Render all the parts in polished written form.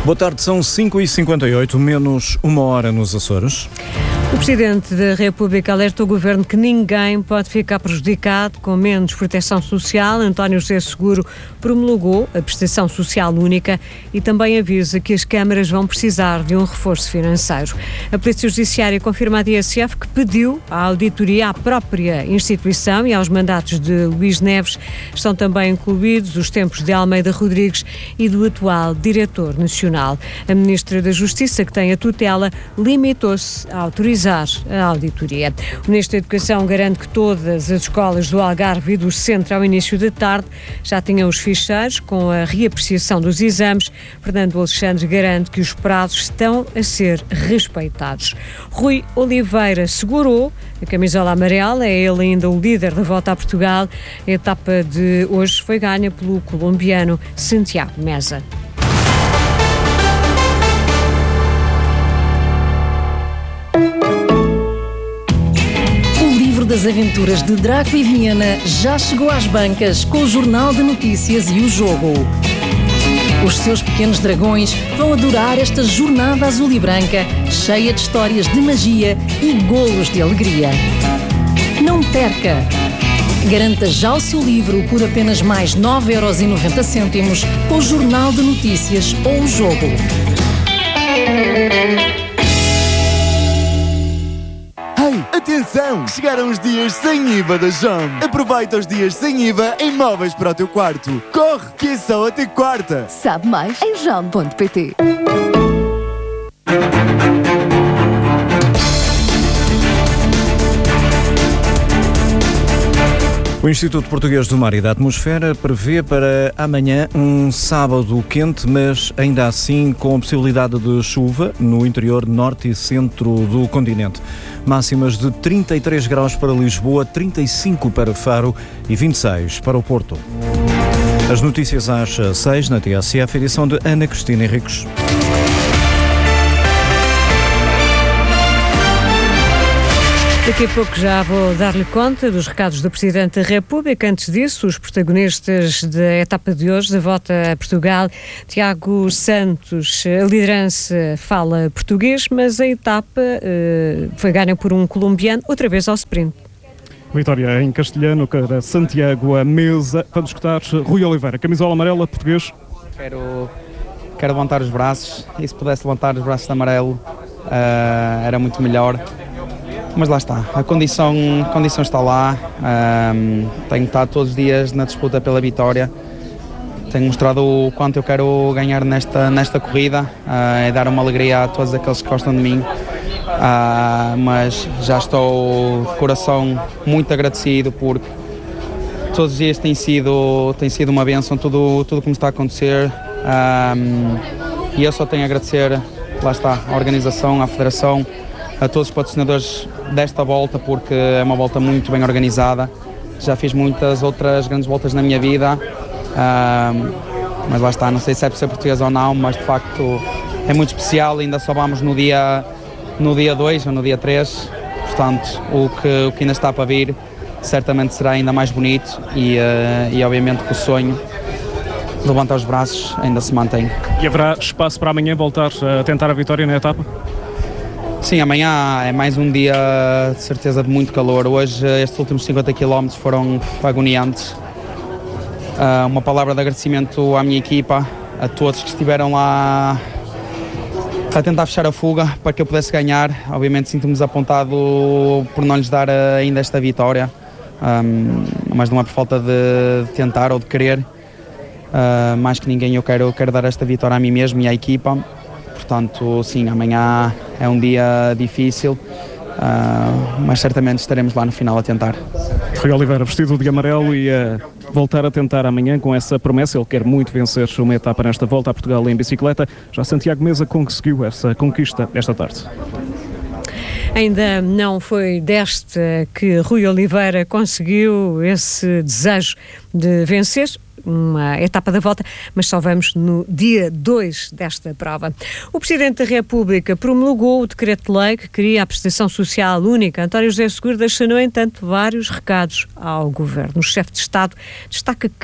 Boa tarde, são 5h58, menos uma hora nos Açores. O Presidente da República alerta o Governo que ninguém pode ficar prejudicado com menos proteção social. António José Seguro promulgou a prestação social única e também avisa que as câmaras vão precisar de um reforço financeiro. A Polícia Judiciária confirma à TSF que pediu a auditoria à própria instituição e aos mandatos de Luís Neves. Estão também incluídos os tempos de Almeida Rodrigues e do atual Diretor Nacional. A Ministra da Justiça, que tem a tutela, limitou-se a autorizar a auditoria. O Ministro da Educação garante que todas as escolas do Algarve e do Centro, ao início da tarde, já tinham os ficheiros com a reapreciação dos exames. Fernando Alexandre garante que os prazos estão a ser respeitados. Rui Oliveira segurou a camisola amarela, é ele ainda o líder da Volta a Portugal. A etapa de hoje foi ganha pelo colombiano Santiago Meza. Das aventuras de Draco e Viena já chegou às bancas com o Jornal de Notícias e o Jogo. Os seus pequenos dragões vão adorar esta jornada azul e branca, cheia de histórias de magia e golos de alegria. Não perca! Garanta já o seu livro por apenas mais 9,90€ com o Jornal de Notícias ou o Jogo. Atenção! Chegaram os dias sem IVA da JOM. Aproveita os dias sem IVA em móveis para o teu quarto. Corre, que é só até quarta. Sabe mais em jom.pt. O Instituto Português do Mar e da Atmosfera prevê para amanhã um sábado quente, mas ainda assim com possibilidade de chuva no interior norte e centro do continente. Máximas de 33 graus para Lisboa, 35 para Faro e 26 para o Porto. As notícias às 6 na TSF, edição de Ana Cristina Henriques. Daqui a pouco já vou dar-lhe conta dos recados do Presidente da República. Antes disso, os protagonistas da etapa de hoje, da Volta a Portugal. Tiago Santos, a liderança fala português, mas a etapa foi ganha por um colombiano, outra vez ao sprint. Vitória em castelhano para Santiago Meza. Vamos escutar Rui Oliveira, camisola amarela, português. Quero levantar os braços, e se pudesse levantar os braços de amarelo era muito melhor. Mas lá está, a condição está lá, tenho estado todos os dias na disputa pela vitória, tenho mostrado o quanto eu quero ganhar nesta corrida, e dar uma alegria a todos aqueles que gostam de mim, mas já estou de coração muito agradecido porque todos os dias tem sido uma bênção tudo que me está a acontecer, e eu só tenho a agradecer, lá está, à organização, à federação, a todos os patrocinadores desta volta, porque é uma volta muito bem organizada. Já fiz muitas outras grandes voltas na minha vida, mas lá está, não sei se é por ser português ou não, mas de facto é muito especial. Ainda só vamos no dia 2 ou no dia 3, portanto o que ainda está para vir certamente será ainda mais bonito e obviamente que o sonho de levantar os braços ainda se mantém. E haverá espaço para amanhã voltar a tentar a vitória na etapa? Sim, amanhã é mais um dia de certeza de muito calor. Hoje estes últimos 50 km foram agoniantes. Uma palavra de agradecimento à minha equipa, a todos que estiveram lá a tentar fechar a fuga para que eu pudesse ganhar. Obviamente sinto-me desapontado por não lhes dar ainda esta vitória, mas não é por falta de tentar ou de querer. Mais que ninguém eu quero dar esta vitória a mim mesmo e à equipa. Portanto, sim, amanhã é um dia difícil, mas certamente estaremos lá no final a tentar. Rui Oliveira, vestido de amarelo e a voltar a tentar amanhã com essa promessa. Ele quer muito vencer uma etapa nesta Volta a Portugal em bicicleta. Já Santiago Meza conseguiu essa conquista esta tarde. Ainda não foi desta que Rui Oliveira conseguiu esse desejo de vencer uma etapa da Volta, mas só vamos no dia 2 desta prova. O Presidente da República promulgou o decreto-lei que cria a prestação social única. António José Seguro deixou, no entanto, vários recados ao Governo. O chefe de Estado destaca que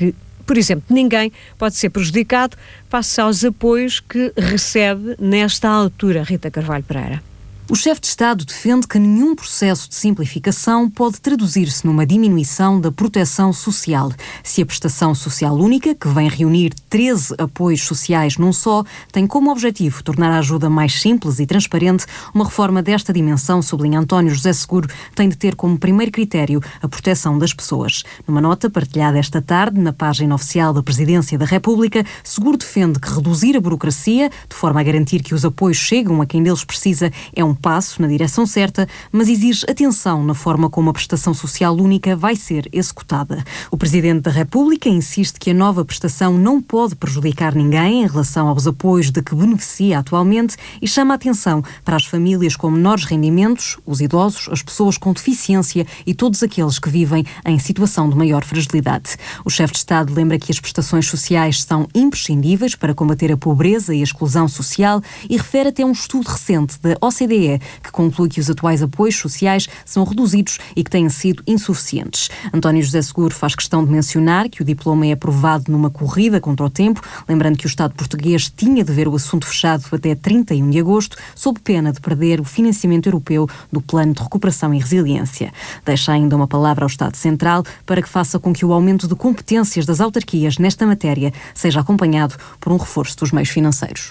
Por exemplo, ninguém pode ser prejudicado face aos apoios que recebe nesta altura. Rita Carvalho Pereira. O chefe de Estado defende que nenhum processo de simplificação pode traduzir-se numa diminuição da proteção social. Se a prestação social única, que vem reunir 13 apoios sociais num só, tem como objetivo tornar a ajuda mais simples e transparente, uma reforma desta dimensão, sublinha António José Seguro, tem de ter como primeiro critério a proteção das pessoas. Numa nota partilhada esta tarde na página oficial da Presidência da República, Seguro defende que reduzir a burocracia, de forma a garantir que os apoios chegam a quem deles precisa, é um passo na direção certa, mas exige atenção na forma como a prestação social única vai ser executada. O Presidente da República insiste que a nova prestação não pode prejudicar ninguém em relação aos apoios de que beneficia atualmente e chama a atenção para as famílias com menores rendimentos, os idosos, as pessoas com deficiência e todos aqueles que vivem em situação de maior fragilidade. O chefe de Estado lembra que as prestações sociais são imprescindíveis para combater a pobreza e a exclusão social e refere até um estudo recente da OCDE que conclui que os atuais apoios sociais são reduzidos e que têm sido insuficientes. António José Seguro faz questão de mencionar que o diploma é aprovado numa corrida contra o tempo, lembrando que o Estado português tinha de ver o assunto fechado até 31 de agosto, sob pena de perder o financiamento europeu do Plano de Recuperação e Resiliência. Deixa ainda uma palavra ao Estado Central para que faça com que o aumento de competências das autarquias nesta matéria seja acompanhado por um reforço dos meios financeiros.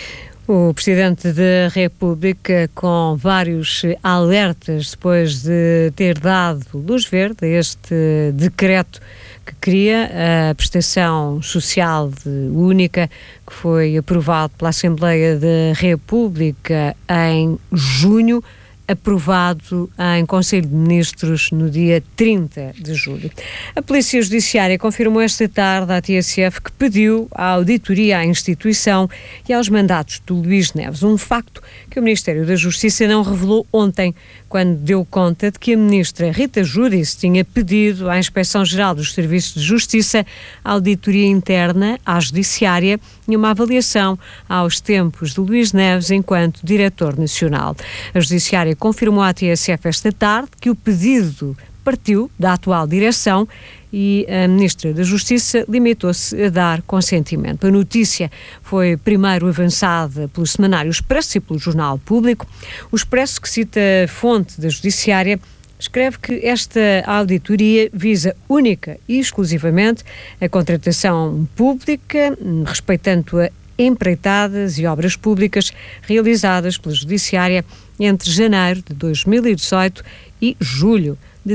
O Presidente da República, com vários alertas depois de ter dado luz verde a este decreto que cria a prestação social única, que foi aprovado pela Assembleia da República em junho, aprovado em Conselho de Ministros no dia 30 de julho. A Polícia Judiciária confirmou esta tarde à TSF que pediu a auditoria à instituição e aos mandatos do Luís Neves, um facto que o Ministério da Justiça não revelou ontem, quando deu conta de que a Ministra Rita Giudice tinha pedido à Inspeção-Geral dos Serviços de Justiça a auditoria interna à Judiciária e uma avaliação aos tempos de Luís Neves enquanto Diretor Nacional. A Judiciária confirmou à TSF esta tarde que o pedido partiu da atual direção e a Ministra da Justiça limitou-se a dar consentimento. A notícia foi primeiro avançada pelo Semanário Expresso e pelo Jornal Público. O Expresso, que cita a fonte da Judiciária, escreve que esta auditoria visa única e exclusivamente a contratação pública, respeitando a empreitadas e obras públicas realizadas pela Judiciária entre janeiro de 2018 e julho de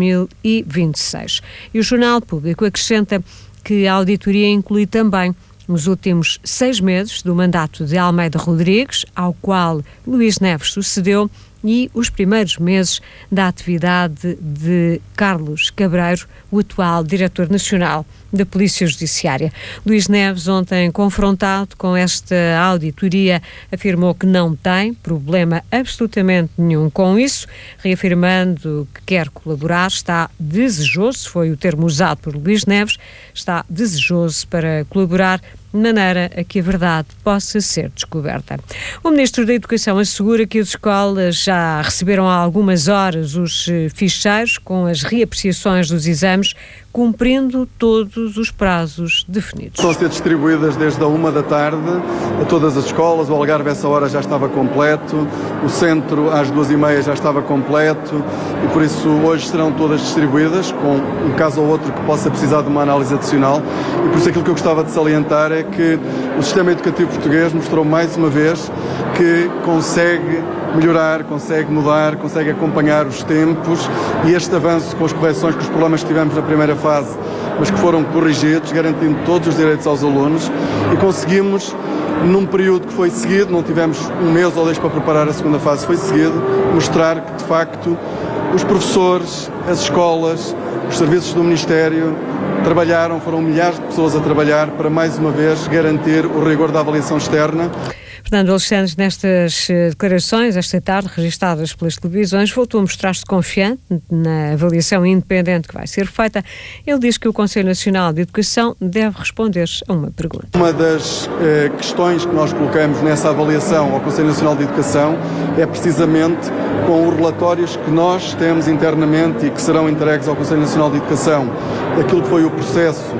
2026. E o Jornal Público acrescenta que a auditoria inclui também os últimos 6 meses do mandato de Almeida Rodrigues, ao qual Luís Neves sucedeu, e os primeiros meses da atividade de Carlos Cabreiro, o atual Diretor Nacional da Polícia Judiciária. Luís Neves, ontem confrontado com esta auditoria, afirmou que não tem problema absolutamente nenhum com isso, reafirmando que quer colaborar, está desejoso, foi o termo usado por Luís Neves, está desejoso para colaborar de maneira a que a verdade possa ser descoberta. O Ministro da Educação assegura que as escolas já receberam há algumas horas os ficheiros com as reapreciações dos exames, cumprindo todos os prazos definidos. Estão a ser distribuídas desde a 1 da tarde a todas as escolas. O Algarve, essa hora, já estava completo. O centro, às 2h30, já estava completo. E por isso, hoje serão todas distribuídas, com um caso ou outro que possa precisar de uma análise adicional. E por isso, aquilo que eu gostava de salientar é que o sistema educativo português mostrou mais uma vez que consegue melhorar, consegue mudar, consegue acompanhar os tempos, e este avanço com as correções, com os problemas que tivemos na primeira fase, mas que foram corrigidos, garantindo todos os direitos aos alunos, e conseguimos, num período que foi seguido, não tivemos 1 mês ou 2 para preparar a segunda fase, foi seguido, mostrar que, de facto, os professores, as escolas, os serviços do Ministério trabalharam, foram milhares de pessoas a trabalhar para, mais uma vez, garantir o rigor da avaliação externa. Fernando Alexandre, nestas declarações, esta tarde, registadas pelas televisões, voltou a mostrar-se confiante na avaliação independente que vai ser feita. Ele diz que o Conselho Nacional de Educação deve responder a uma pergunta. Uma das questões que nós colocamos nessa avaliação ao Conselho Nacional de Educação é precisamente com os relatórios que nós temos internamente e que serão entregues ao Conselho Nacional de Educação, daquilo que foi o processo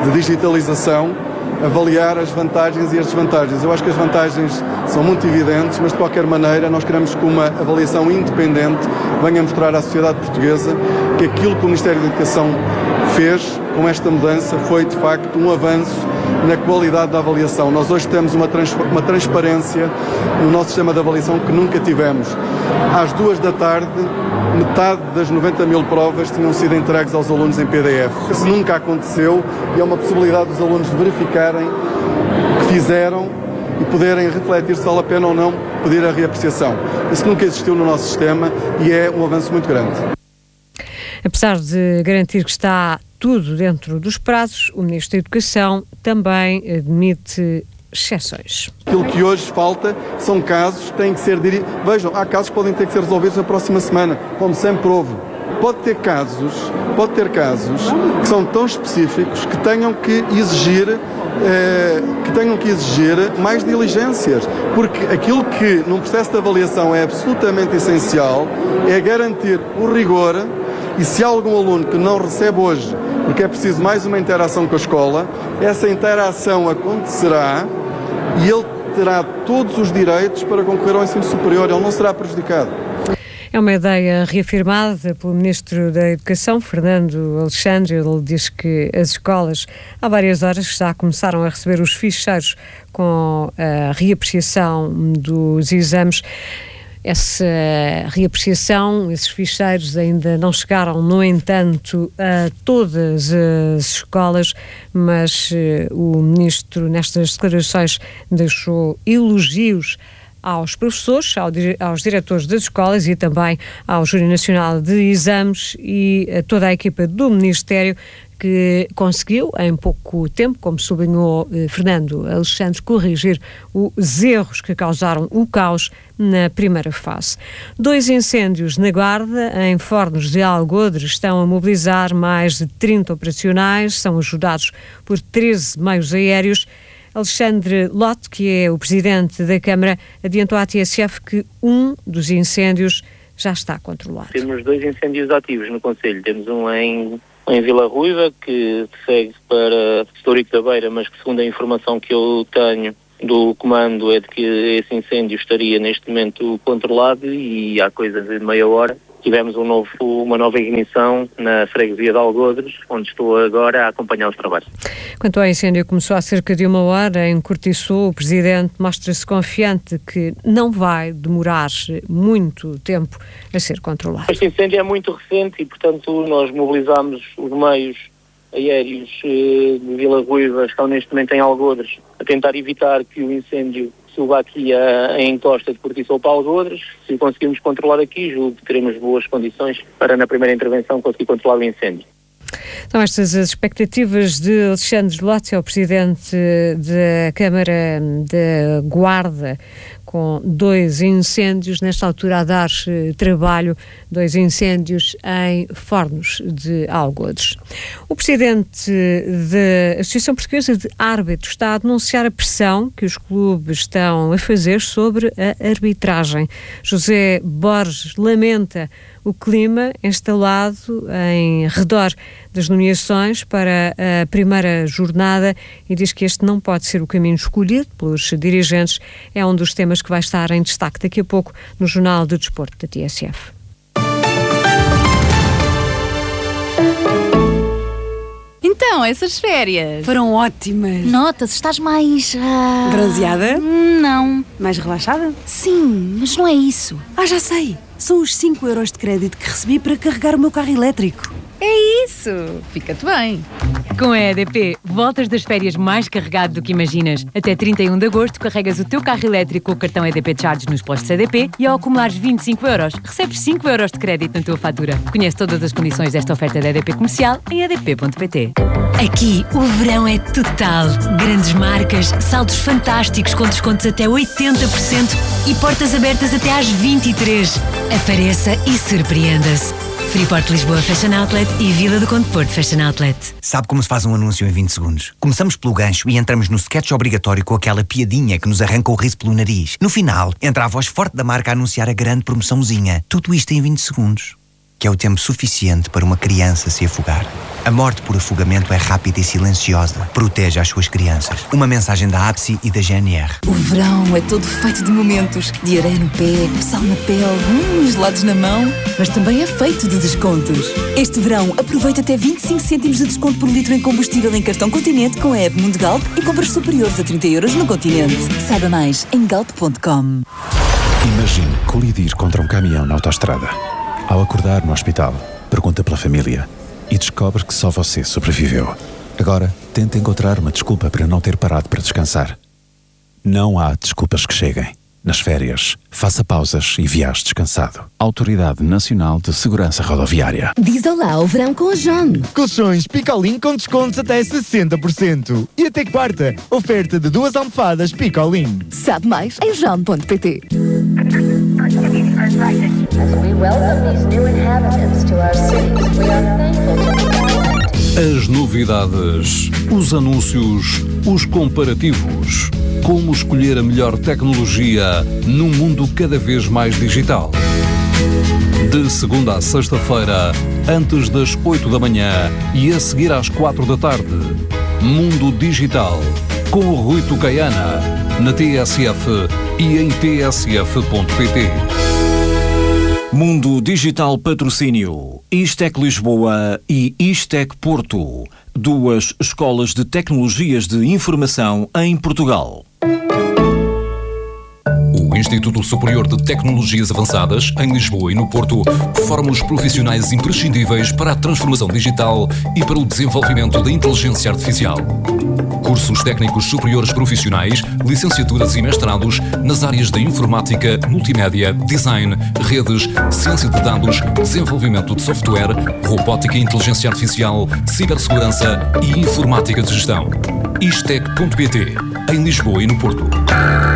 de digitalização, avaliar as vantagens e as desvantagens. Eu acho que as vantagens são muito evidentes, mas de qualquer maneira nós queremos que uma avaliação independente venha mostrar à sociedade portuguesa que aquilo que o Ministério da Educação fez com esta mudança foi de facto um avanço na qualidade da avaliação. Nós hoje temos uma transparência no nosso sistema de avaliação que nunca tivemos. Às 2 da tarde, metade das 90 mil provas tinham sido entregues aos alunos em PDF. Isso nunca aconteceu e é uma possibilidade dos alunos verificarem o que fizeram e poderem refletir se vale a pena ou não pedir a reapreciação. Isso nunca existiu no nosso sistema e é um avanço muito grande. Apesar de garantir que está tudo dentro dos prazos, o Ministro da Educação também admite exceções. Aquilo que hoje falta são casos que têm que ser Vejam, há casos que podem ter que ser resolvidos na próxima semana, como sempre houve. Pode ter casos que são tão específicos que tenham que exigir mais diligências, porque aquilo que num processo de avaliação é absolutamente essencial é garantir o rigor. E se há algum aluno que não recebe hoje, porque é preciso mais uma interação com a escola, essa interação acontecerá e ele terá todos os direitos para concorrer ao ensino superior, ele não será prejudicado. É uma ideia reafirmada pelo Ministro da Educação, Fernando Alexandre. Ele diz que as escolas há várias horas já começaram a receber os ficheiros com a reapreciação dos exames. Essa reapreciação, esses ficheiros ainda não chegaram, no entanto, a todas as escolas, mas o Ministro, nestas declarações, deixou elogios aos professores, aos diretores das escolas e também ao Júri Nacional de Exames e a toda a equipa do Ministério que conseguiu, em pouco tempo, como sublinhou Fernando Alexandre, corrigir os erros que causaram o caos na primeira fase. 2 incêndios na Guarda, em Fornos de Algodres, estão a mobilizar mais de 30 operacionais, são ajudados por 13 meios aéreos. Alexandre Lotte, que é o presidente da Câmara, adiantou à TSF que um dos incêndios já está controlado. Temos 2 incêndios ativos no concelho. Temos um em Vila Ruiva, que segue para Estourico da Beira, mas que, segundo a informação que eu tenho do comando, é de que esse incêndio estaria neste momento controlado e há coisa de meia hora tivemos uma nova ignição na freguesia de Algodres, onde estou agora a acompanhar os trabalhos. Quanto ao incêndio, começou há cerca de 1 hora em Cortiço. O Presidente mostra-se confiante que não vai demorar muito tempo a ser controlado. Este incêndio é muito recente e, portanto, nós mobilizámos os meios aéreos de Vila Ruiva, estão neste momento em Algodres, a tentar evitar que o incêndio suba aqui a encosta de Cortiço para Algodres. Se conseguirmos controlar aqui, julgo que teremos boas condições para, na primeira intervenção, conseguir controlar o incêndio. São estas as expectativas de Alexandre Lotte, o Presidente da Câmara da Guarda, com 2 incêndios, nesta altura a dar trabalho, 2 incêndios em Fornos de Algodres. O Presidente da Associação Portuguesa de Árbitros está a denunciar a pressão que os clubes estão a fazer sobre a arbitragem. José Borges lamenta o clima instalado em redor das nomeações para a primeira jornada e diz que este não pode ser o caminho escolhido pelos dirigentes. É um dos temas que vai estar em destaque daqui a pouco no Jornal de Desporto da TSF. Então, essas férias foram ótimas. Nota-se, estás mais... bronzeada? Não. Mais relaxada? Sim, mas não é isso. Já sei. São os 5 euros de crédito que recebi para carregar o meu carro elétrico. É isso. Fica-te bem. Com a EDP, voltas das férias mais carregado do que imaginas. Até 31 de agosto, carregas o teu carro elétrico com o cartão EDP Charge nos postos EDP e ao acumulares 25 euros, recebes 5 euros de crédito na tua fatura. Conhece todas as condições desta oferta da EDP Comercial em edp.pt. Aqui, o verão é total. Grandes marcas, saldos fantásticos com descontos até 80% e portas abertas até às 23. Apareça e surpreenda-se. Freeport Lisboa Fashion Outlet e Vila do Conde Porto Fashion Outlet. Sabe como se faz um anúncio em 20 segundos? Começamos pelo gancho e entramos no sketch obrigatório com aquela piadinha que nos arranca o riso pelo nariz. No final, entra a voz forte da marca a anunciar a grande promoçãozinha. Tudo isto em 20 segundos. que é o tempo suficiente para uma criança se afogar. A morte por afogamento é rápida e silenciosa. Proteja as suas crianças. Uma mensagem da APSI e da GNR. O verão é todo feito de momentos. De areia no pé, sal na pele, gelados na mão. Mas também é feito de descontos. Este verão, aproveita até 25 cêntimos de desconto por litro em combustível em cartão Continente com a app Mundo Galp e compras superiores a 30 euros no Continente. Saiba mais em galp.com. Imagine colidir contra um caminhão na autoestrada. Ao acordar no hospital, pergunta pela família e descobre que só você sobreviveu. Agora, tente encontrar uma desculpa para não ter parado para descansar. Não há desculpas que cheguem. Nas férias, faça pausas e viaje descansado. Autoridade Nacional de Segurança Rodoviária. Diz olá ao verão com a JON. Colchões Picolin com descontos até 60%. E até quarta, oferta de 2 almofadas Picolin. Sabe mais em JON.pt. As novidades, os anúncios, os comparativos. Como escolher a melhor tecnologia num mundo cada vez mais digital. De segunda a sexta-feira, antes das 8 da manhã e a seguir às 4 da tarde. Mundo Digital, com o Rui Tucaiana, na TSF e em tsf.pt. Mundo Digital Patrocínio, Istec Lisboa e Istec Porto, 2 escolas de tecnologias de informação em Portugal. O Instituto Superior de Tecnologias Avançadas, em Lisboa e no Porto, forma os profissionais imprescindíveis para a transformação digital e para o desenvolvimento da inteligência artificial. Cursos técnicos superiores profissionais, licenciaturas e mestrados nas áreas da informática, multimédia, design, redes, ciência de dados, desenvolvimento de software, robótica e inteligência artificial, cibersegurança e informática de gestão. Istec.pt, em Lisboa e no Porto.